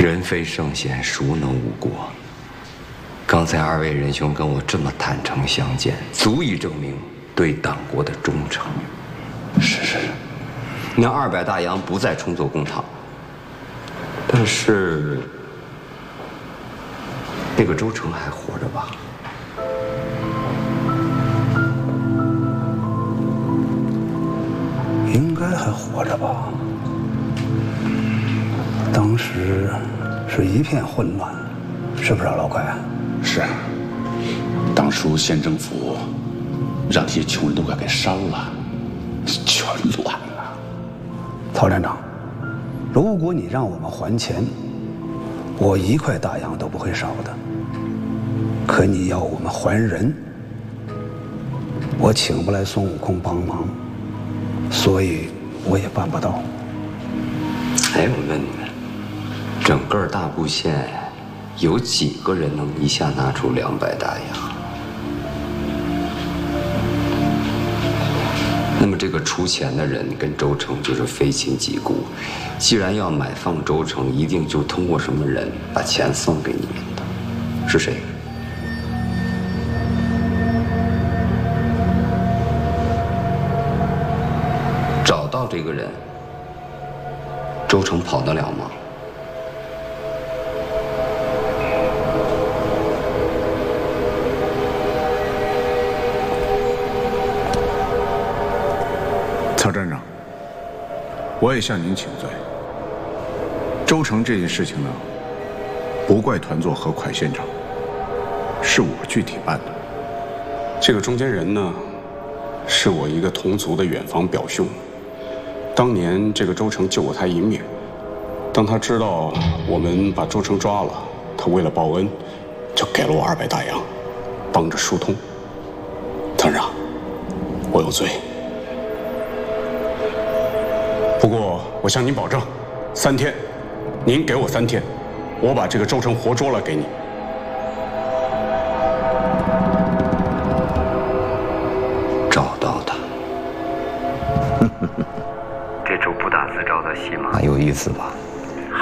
人非圣贤，孰能无过？刚才二位仁兄跟我这么坦诚相见，足以证明对党国的忠诚。 是。 那200大洋不再重走公堂，但是那个周成还活着吧？ 应该还活着吧？当时是一片混乱，是不是啊，老怪？ 是。当初县政府让这些穷人都快给删了，全乱了。 曹站长，如果你让我们还钱，我1块大洋都不会少的。可你要我们还人，我请不来孙悟空帮忙，所以我也办不到。 哎，我问你们，整个大布县有几个人能一下拿出200大洋？那么这个出钱的人跟周成就是非亲即故。既然要买放周成，一定就通过什么人把钱送给你们的？是谁？找到这个人，周成跑得了吗？ 曹站长，我也向您请罪。周成这件事情呢，不怪团座和蒯县长，是我具体办的。 这个中间人呢，是我一个同族的远房表兄。当年这个周成救过他一命，当他知道我们把周成抓了，他为了报恩，就给了我200大洋，帮着疏通。团长，我有罪。不过我向您保证，3天，您给我3天，我把这个周成活捉了给你。 找到他。这出不打自招的戏码有意思吧？